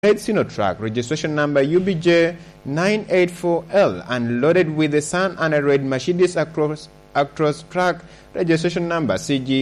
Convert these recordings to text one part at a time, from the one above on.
red Sinotrack, registration number UBJ984L, and loaded with the sand and a red Mercedes across track, registration number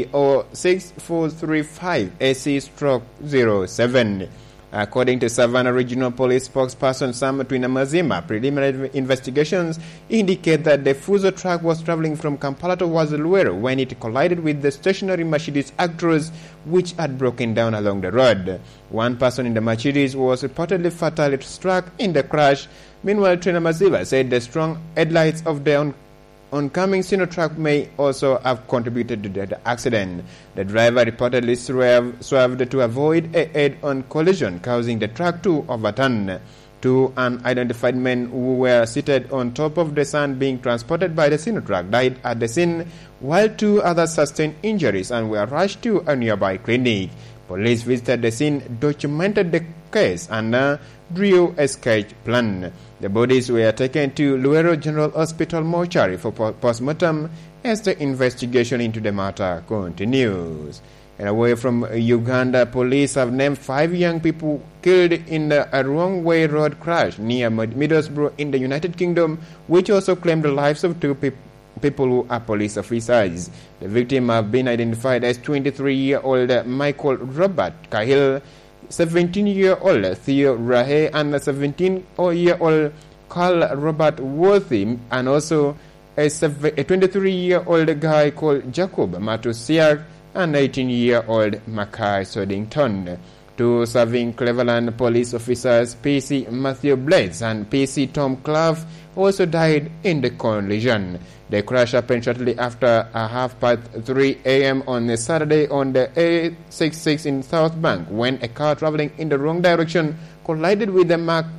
CG06435AC/07. According to Savannah Regional Police spokesperson Sam Twinamazima, preliminary investigations indicate that the Fuso truck was traveling from Kampala towards Luero when it collided with the stationary Mercedes Actros, which had broken down along the road. One person in the Mercedes was reportedly fatally struck in the crash. Meanwhile, Twinamazima said the strong headlights of the oncoming Sinotrack may also have contributed to the accident. The driver reportedly swerved to avoid a head-on collision, causing the truck to overturn. Two unidentified men who were seated on top of the sand being transported by the Sinotrack died at the scene, while two others sustained injuries and were rushed to a nearby clinic. Police visited the scene, documented the case, and drew a sketch plan. The bodies were taken to Luero General Hospital mortuary for post-mortem as the investigation into the matter continues. And away from Uganda, police have named 5 young people killed in a wrong-way road crash near Middlesbrough in the United Kingdom, which also claimed the lives of 2 people who are police officers. The victims have been identified as 23-year-old Michael Robert Cahill, 17-year-old Theo Rahe, and a 17-year-old Carl Robert Worthy, and also a 23-year-old guy called Jacob Matusiak, and 18-year-old Mackay Soddington. 2 serving Cleveland police officers, PC Matthew Blades and PC Tom Clough, also died in the collision. The crash happened shortly after 3:30 a.m. on a Saturday on the A66 in South Bank, when a car traveling in the wrong direction collided with a marked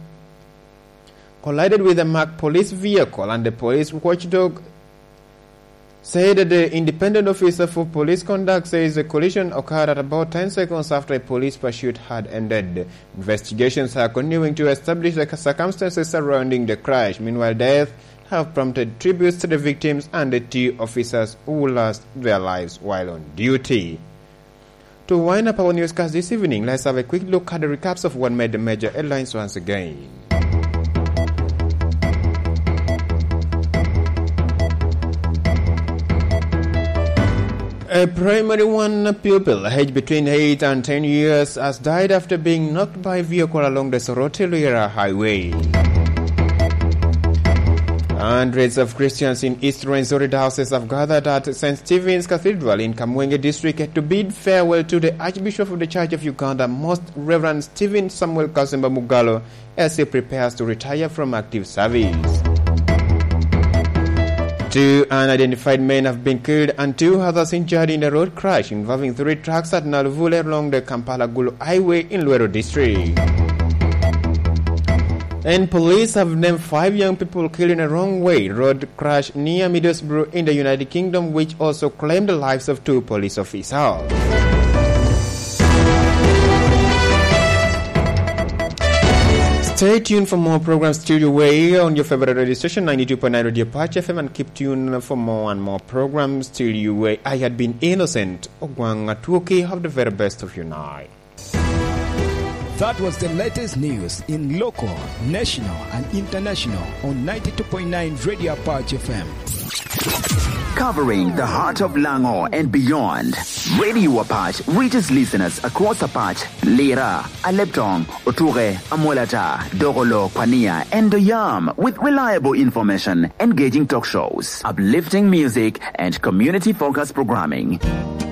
police vehicle, and the police watchdog said that the independent officer for police conduct says the collision occurred at about 10 seconds after a police pursuit had ended. Investigations are continuing to establish the circumstances surrounding the crash. Meanwhile, death have prompted tributes to the victims and the 2 officers who lost their lives while on duty. To wind up our newscast this evening, let's have a quick look at the recaps of what made the major headlines once again. A primary 1 pupil aged between 8 and 10 years has died after being knocked by a vehicle along the Soroti-Luera highway. Hundreds of Christians in East Rwenzori Diocese have gathered at St. Stephen's Cathedral in Kamwenge District to bid farewell to the Archbishop of the Church of Uganda, Most Reverend Stephen Samuel Kasemba Mugalo, as he prepares to retire from active service. 2 unidentified men have been killed and 2 others injured in a road crash involving 3 trucks at Naluvule along the Kampala-Gulu Highway in Luero District. And police have named 5 young people killed in a wrong-way road crash near Middlesbrough in the United Kingdom, which also claimed the lives of 2 police officers. Stay tuned for more programs Studio Way on your favorite radio station 92.9 Radio Patch FM, and keep tuned for more and more programs Studio Way. I had been Innocent Ogwangatuoki. Have the very best of your night. That was the latest news in local, national, and international on 92.9 Radio Patch FM. Covering the heart of Lango and beyond, Radio Apache reaches listeners across Apache, Lira, Aleptong, Oture, Amolata, Dogolo, Pania, and Doyam with reliable information, engaging talk shows, uplifting music, and community-focused programming.